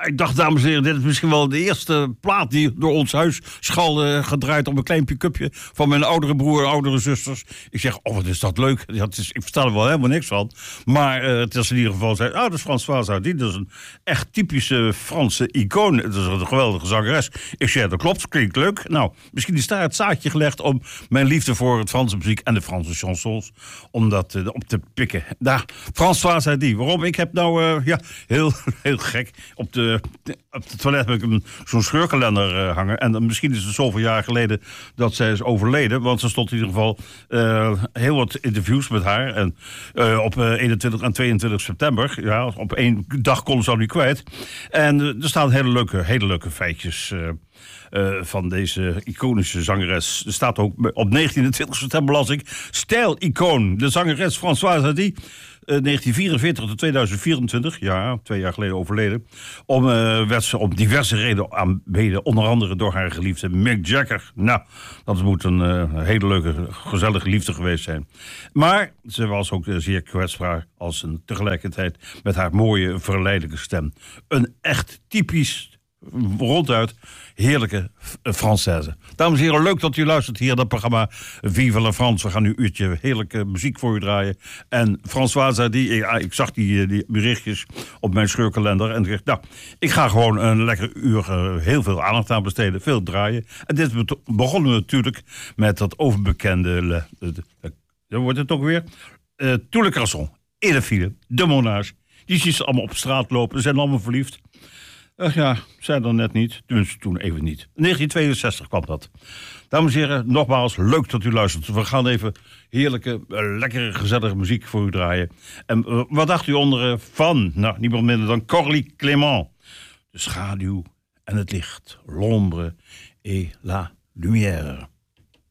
Ik dacht, dames en heren, dit is misschien wel de eerste plaat die door ons huis gedraaid op een klein pick-upje van mijn oudere broer en oudere zusters. Ik zeg, wat is dat leuk. Ik versta er wel helemaal niks van. Maar het is in ieder geval, dat is Françoise Hardy. Dat is een echt typische Franse icoon. Het is een geweldige zangeres. Ik zeg, dat klopt, klinkt leuk. Nou, misschien is daar het zaadje gelegd om mijn liefde voor het Franse muziek en de Franse chansons, om dat op te pikken. Daar, Françoise Hardy. Waarom? Ik heb nou, heel gek, op de toilet heb ik zo'n scheurkalender hangen. En misschien is het zoveel jaar geleden dat zij is overleden. Want er stond in ieder geval heel wat interviews met haar. En op 21 en 22 september, ja, op één dag kon ze al niet kwijt. En er staan hele leuke feitjes van deze iconische zangeres. Er staat ook op 19 en 20 september las ik, stijl-icoon, de zangeres Françoise Hardy, 1944 tot 2024, ja, 2 jaar geleden overleden, werd ze om diverse redenen aanbeden, onder andere door haar geliefde Mick Jagger. Nou, dat moet een hele leuke, gezellige liefde geweest zijn. Maar ze was ook zeer kwetsbaar als een tegelijkertijd met haar mooie, verleidelijke stem. Een echt typisch, ronduit heerlijke Française. Dames en heren, leuk dat u luistert hier naar het programma Vive la France. We gaan nu een uurtje heerlijke muziek voor u draaien. En Françoise Hardy, ik zag die berichtjes op mijn scheurkalender en ik dacht, ik ga gewoon een lekker uur heel veel aandacht aan besteden, veel draaien. En dit begonnen we natuurlijk met dat overbekende, wordt het ook weer, Tous les garçons, et les filles, de Monage. Die ziet ze allemaal op straat lopen, ze zijn allemaal verliefd. Zijn er net niet. Dus toen even niet. 1962 kwam dat. Dames en heren, nogmaals, leuk dat u luistert. We gaan even heerlijke, lekkere, gezellige muziek voor u draaien. En wat dacht u onder van? Nou, niemand minder dan Coralie Clément. De schaduw en het licht. L'ombre et la lumière.